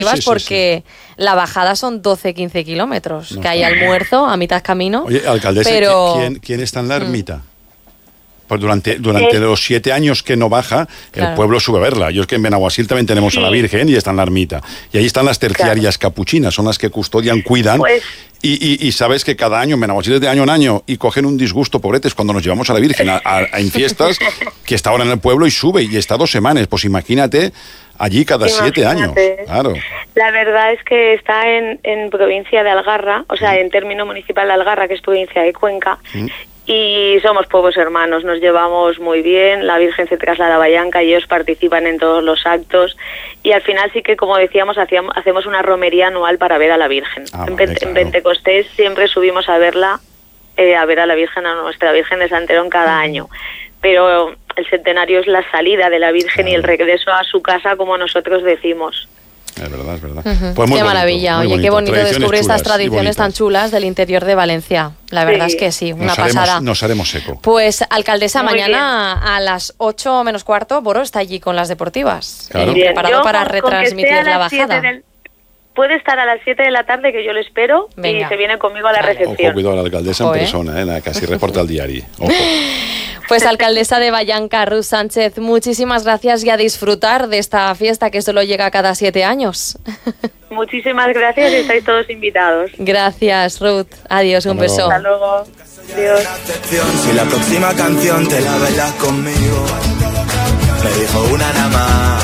porque la bajada son 12-15 kilómetros, que hay almuerzo a mitad camino. Oye, alcaldesa, pero... ¿quién está en la ermita? Pues durante los 7 años que no baja, el pueblo sube a verla. Yo es que en Benaguasil también tenemos a la Virgen y está en la ermita. Y ahí están las terciarias capuchinas, son las que custodian, cuidan. Pues... Y sabes que cada año, en Benaguasil es de año en año, y cogen un disgusto, pobretes, cuando nos llevamos a la Virgen en fiestas, que está ahora en el pueblo y sube, y está 2 semanas. Pues imagínate, allí cada 7 años. Claro. La verdad es que está en provincia de Algarra, o sea, en término municipal de Algarra, que es provincia de Cuenca, y somos pueblos hermanos, nos llevamos muy bien, la Virgen se traslada a Vallanca y ellos participan en todos los actos, y al final sí que, como decíamos, hacemos una romería anual para ver a la Virgen. En Pentecostés siempre subimos a verla, a ver a la Virgen, a nuestra Virgen de Santerón cada año, pero el centenario es la salida de la Virgen y el regreso a su casa, como nosotros decimos. Es verdad. Pues qué maravilla, oye, qué bonito descubrir estas tradiciones tan chulas del interior de Valencia. La verdad es que sí, una pasada. Nos haremos eco. Pues, alcaldesa, mañana a las 8 menos cuarto, Boro está allí con las deportivas. Claro. Preparado para retransmitir la bajada. Puede estar a las 7 de la tarde, que yo le espero. Venga. Y se viene conmigo a la recepción. Ojo, cuidado a la alcaldesa en persona, casi reporta al diario. Ojo. Pues, alcaldesa de Vallanca, Ruth Sánchez, muchísimas gracias y a disfrutar de esta fiesta que solo llega cada 7 años. Muchísimas gracias y estáis todos invitados. Gracias, Ruth. Adiós, un beso. Hasta luego. Adiós. Si la próxima canción te la bailas conmigo, me dijo una nada más.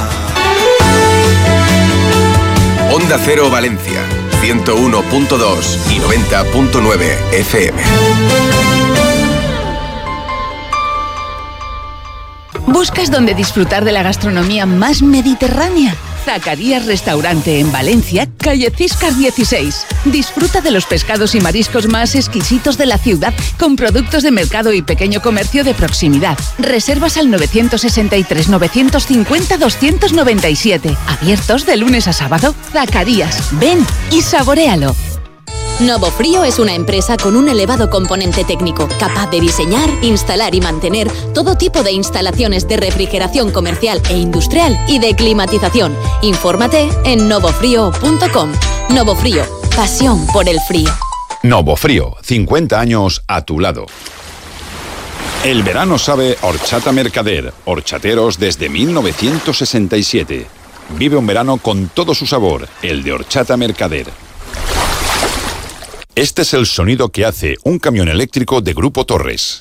Onda Cero Valencia, 101.2 y 90.9 FM. ¿Buscas dónde disfrutar de la gastronomía más mediterránea? Zacarías Restaurante en Valencia, calle Ciscar 16. Disfruta de los pescados y mariscos más exquisitos de la ciudad con productos de mercado y pequeño comercio de proximidad. Reservas al 963 950 297. Abiertos de lunes a sábado. Zacarías, ven y saboréalo. Novofrío es una empresa con un elevado componente técnico, capaz de diseñar, instalar y mantener todo tipo de instalaciones de refrigeración comercial e industrial y de climatización. Infórmate en novofrío.com. Novofrío, pasión por el frío. Novofrío, 50 años a tu lado. El verano sabe Horchata Mercader, horchateros desde 1967. Vive un verano con todo su sabor, el de Horchata Mercader. Este es el sonido que hace un camión eléctrico de Grupo Torres.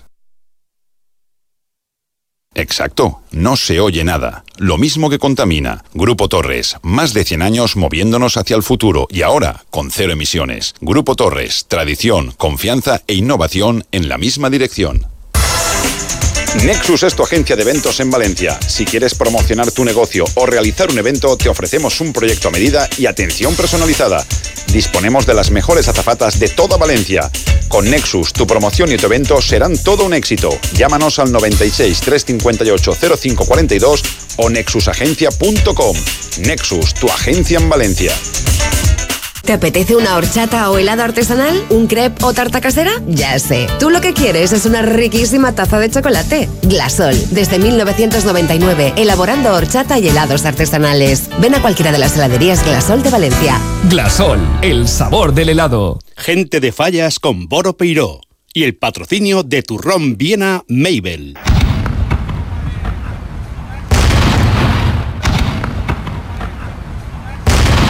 Exacto, no se oye nada. Lo mismo que contamina. Grupo Torres, más de 100 años moviéndonos hacia el futuro y ahora con 0 emisiones. Grupo Torres, tradición, confianza e innovación en la misma dirección. Nexus es tu agencia de eventos en Valencia. Si quieres promocionar tu negocio o realizar un evento, te ofrecemos un proyecto a medida y atención personalizada. Disponemos de las mejores azafatas de toda Valencia. Con Nexus, tu promoción y tu evento serán todo un éxito. Llámanos al 96 358 0542 o nexusagencia.com. Nexus, tu agencia en Valencia. ¿Te apetece una horchata o helado artesanal? ¿Un crepe o tarta casera? Ya sé. Tú lo que quieres es una riquísima taza de chocolate. Glasol, desde 1999, elaborando horchata y helados artesanales. Ven a cualquiera de las heladerías Glasol de Valencia. Glasol, el sabor del helado. Gente de Fallas con Boro Peiró. Y el patrocinio de Turrón Viena Mabel.